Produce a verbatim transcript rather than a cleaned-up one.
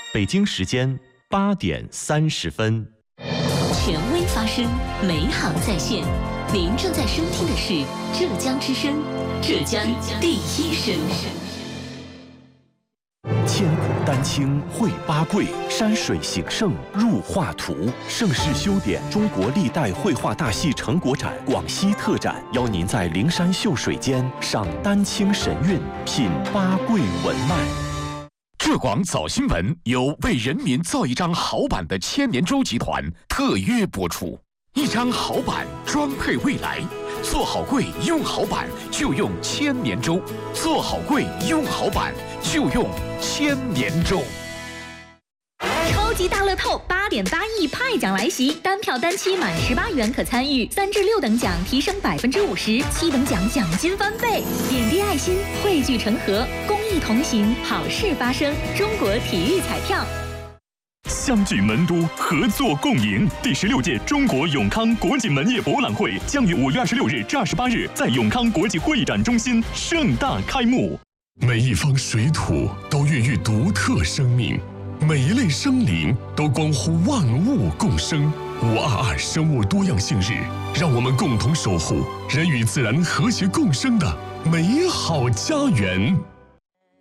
北京时间八点三十分。 权威发声，美好在线。您正在收听的是浙江之声，浙江第一声。 千古丹青绘八桂，山水形胜入画图。盛世修典中国历代绘画大戏成果展广西特展，邀您在灵山秀水间赏丹青神韵，品八桂文脉。 浙广早新闻由为人民造一张好版的千年舟集团特约播出。一张好版装配未来，做好柜用好版就用千年舟，做好柜用好版就用千年舟。 超级大乐透八点八亿派奖来袭，单票单期满十八元可参与，三至六等奖提升百分之五十，七等奖奖金翻倍。点滴爱心，汇聚成河，公益同行，好事发生。中国体育彩票。 相聚门都，合作共赢。第十六届中国永康国际门业博览会将于五月二十六日至二十八日在永康国际会展中心盛大开幕。 每一方水土都孕育独特生命，每一类生灵都关乎万物共生。五二二生物多样性日，让我们共同守护人与自然和谐共生的美好家园。